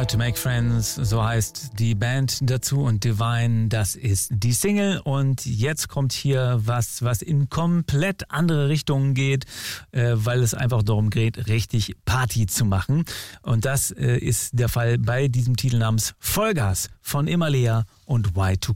To Make Friends, so heißt die Band dazu, und Divine, das ist die Single. Und jetzt kommt hier was in komplett andere Richtungen geht, weil es einfach darum geht, richtig Party zu machen. Und das ist der Fall bei diesem Titel namens Vollgas von Imalea und Y2K.